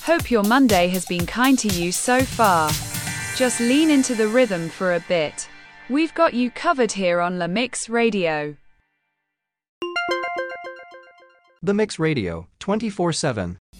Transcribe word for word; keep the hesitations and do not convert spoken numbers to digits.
Hope your Monday has been kind to you so far. Just lean into the rhythm for a bit. We've got you covered here on La Mix Radio. The Mix Radio, twenty-four seven.